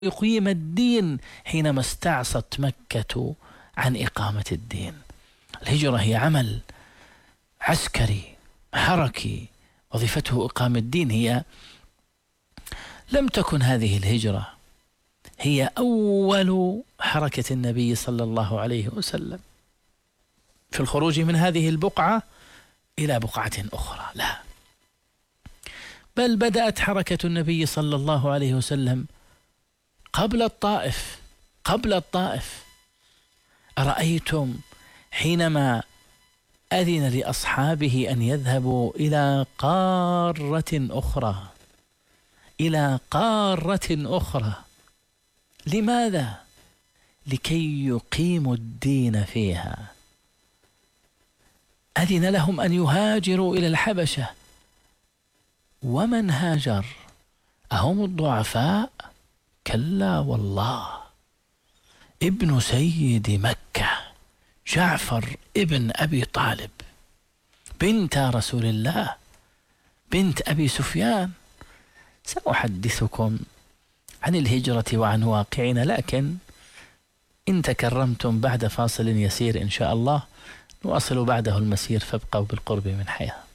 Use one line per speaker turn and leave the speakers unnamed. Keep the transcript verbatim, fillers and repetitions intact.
يقيم الدين حينما استعصت مكة عن إقامة الدين. الهجرة هي عمل عسكري حركي وظيفته إقامة الدين. هي لم تكن هذه الهجرة هي أول حركة النبي صلى الله عليه وسلم في الخروج من هذه البقعة إلى بقعة أخرى، لا، بل بدأت حركة النبي صلى الله عليه وسلم قبل الطائف قبل الطائف. أرأيتم حينما أذن لأصحابه أن يذهبوا إلى قارة أخرى إلى قارة أخرى لماذا؟ لكي يقيموا الدين فيها. أذن لهم أن يهاجروا إلى الحبشة، ومن هاجر أهم الضعفاء؟ كلا والله. ابن سيد مكة جعفر ابن أبي طالب بنت رسول الله بنت أبي سفيان. سأحدثكم عن الهجرة وعن واقعنا، لكن إن تكرمتم بعد فاصل يسير إن شاء الله نواصل بعده المسير، فابقوا بالقرب من حياة.